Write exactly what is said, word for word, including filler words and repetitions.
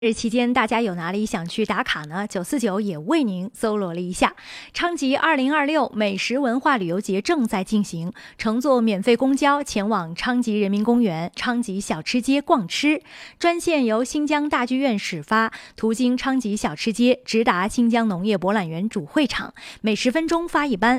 日期间，大家有哪里想去打卡呢？九四九也为您搜罗了一下。昌吉二零二六美食文化旅游节正在进行，乘坐免费公交前往昌吉人民公园、昌吉小吃街逛吃。专线由新疆大剧院始发，途经昌吉小吃街，直达新疆农业博览园主会场，每十分钟发一班。